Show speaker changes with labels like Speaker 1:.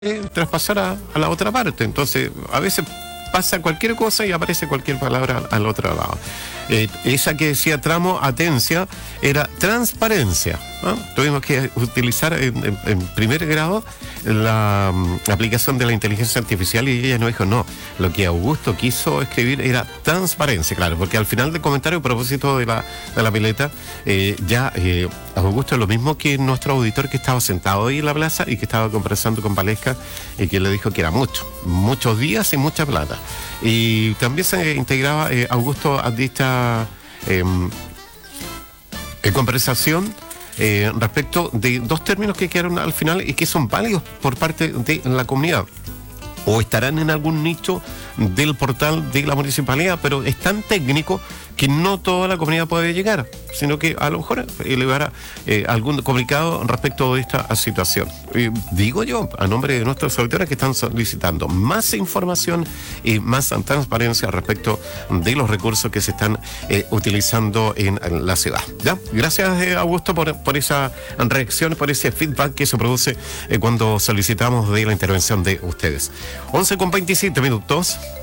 Speaker 1: traspasar a la otra parte. Entonces, a veces pasa cualquier cosa y aparece cualquier palabra al otro lado. Esa que decía tramo atencia era transparencia, ¿no? Tuvimos que utilizar en primer grado la aplicación de la inteligencia artificial y ella nos dijo, no, lo que Augusto quiso escribir era transparencia, claro, porque al final del comentario a propósito de la pileta, Augusto es lo mismo que nuestro auditor que estaba sentado ahí en la plaza y que estaba conversando con Valesca y que le dijo que era muchos días y mucha plata. Y también se integraba Augusto a dicha conversación respecto de dos términos que quedaron al final y que son válidos por parte de la comunidad. O estarán en algún nicho del portal de la municipalidad, pero es tan técnico que no toda la comunidad puede llegar, sino que a lo mejor elevará algún comunicado respecto de esta situación. Digo yo, a nombre de nuestros auditores que están solicitando más información y más transparencia respecto de los recursos que se están utilizando en la ciudad. ¿Ya? Gracias, Augusto, por esa reacción, por ese feedback que se produce cuando solicitamos de la intervención de ustedes. 11:27 minutos.